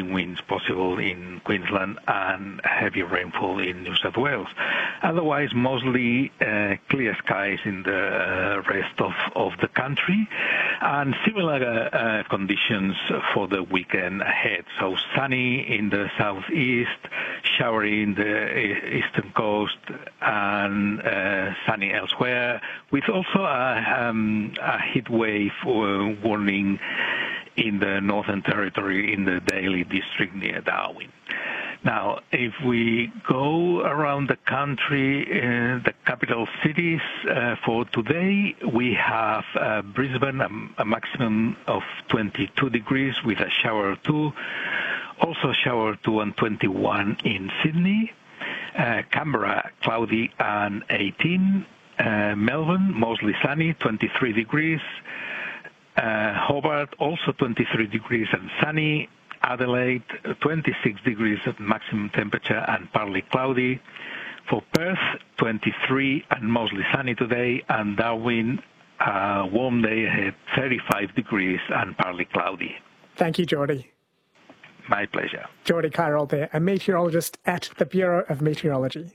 winds possible in Queensland and heavy rainfall in New South Wales. Otherwise, mostly clear skies in the rest of the country, and similar conditions for the weekend ahead. So sunny in the southeast, showery in the eastern coast, and sunny elsewhere, with also a heat wave warning in the Northern Territory in the Daly district near Darwin. Now, if we go around the country, the capital cities, for today, we have Brisbane, a maximum of 22 degrees with a shower or two. Also shower or two and 21 in Sydney. Canberra, cloudy and 18. Melbourne, mostly sunny, 23 degrees. Hobart, also 23 degrees and sunny. Adelaide, 26 degrees at maximum temperature and partly cloudy. For Perth, 23 and mostly sunny today. And Darwin, warm day ahead, 35 degrees and partly cloudy. Thank you, Geordie. My pleasure. Geordie Kyrol there, a meteorologist at the Bureau of Meteorology.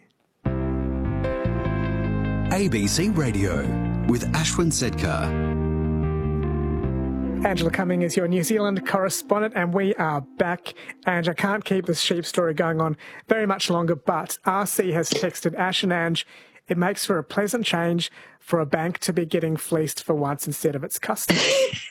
ABC Radio with Ashwin Sedkar. Angela Cumming is your New Zealand correspondent, and we are back. And I can't keep this sheep story going on very much longer, but RC has texted Ash and Ange, it makes for a pleasant change for a bank to be getting fleeced for once instead of its customers.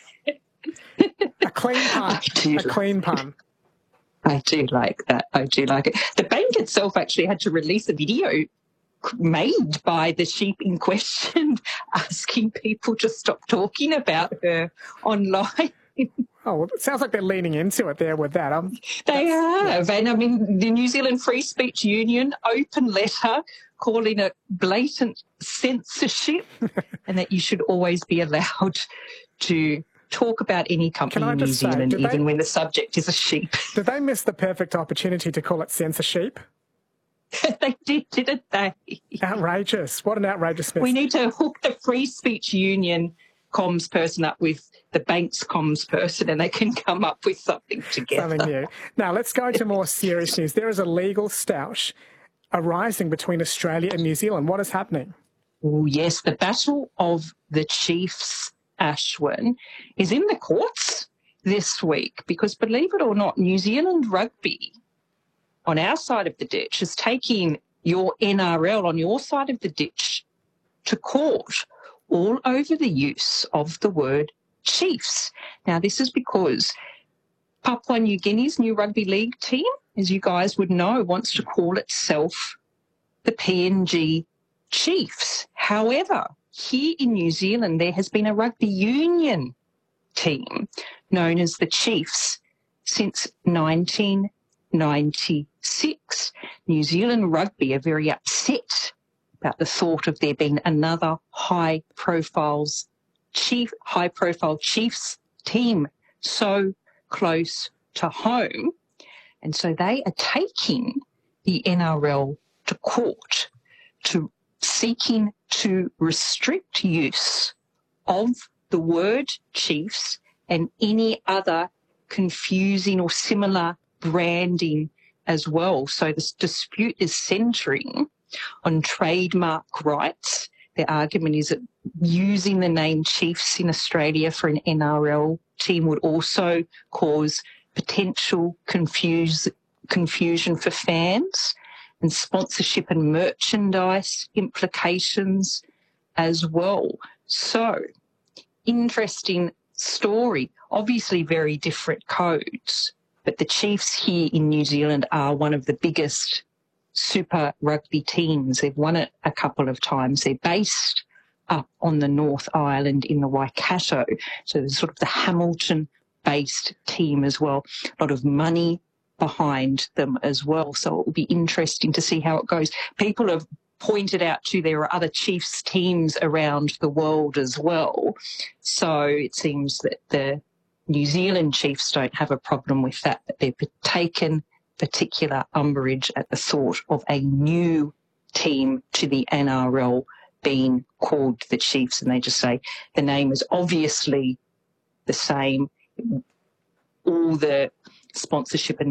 A clean pun. Clean pun. I do like that. I do like it. The bank itself actually had to release a video made by the sheep in question asking people to stop talking about her online. Oh, well, it sounds like they're leaning into it there with that. They have. Yeah. And, I mean, the New Zealand Free Speech Union, open letter, calling it blatant censorship and that you should always be allowed to talk about any company in New Zealand, even when the subject is a sheep. Did they miss the perfect opportunity to call it censorship? They did, didn't they? Outrageous. What an outrageous miss. We need to hook the Free Speech Union comms person up with the bank's comms person and they can come up with something together. Something new. Now, let's go to more serious news. There is a legal stoush arising between Australia and New Zealand. What is happening? Oh, yes, the Battle of the Chiefs, Ashwin, is in the courts this week because, believe it or not, New Zealand Rugby on our side of the ditch is taking your NRL on your side of the ditch to court all over the use of the word Chiefs. Now, this is because Papua New Guinea's new rugby league team, as you guys would know, wants to call itself the PNG Chiefs. However, here in New Zealand, there has been a rugby union team known as the Chiefs since 1996. New Zealand Rugby are very upset about the thought of there being another high-profile Chiefs team so close to home. And so they are taking the NRL to court to seeking to restrict use of the word Chiefs and any other confusing or similar branding as well. So this dispute is centring on trademark rights. Their argument is that using the name Chiefs in Australia for an NRL team would also cause potential confusion for fans and sponsorship and merchandise implications as well. So, interesting story. Obviously very different codes, but the Chiefs here in New Zealand are one of the biggest Super Rugby teams. They've won it a couple of times. They're based up on the North Island in the Waikato. So there's sort of the Hamilton-based team as well. A lot of money behind them as well. So it will be interesting to see how it goes. People have pointed out too there are other Chiefs teams around the world as well. So it seems that the New Zealand Chiefs don't have a problem with that, but they've taken particular umbrage at the thought of a new team to the NRL being called the Chiefs, and they just say the name is obviously the same. All the sponsorship and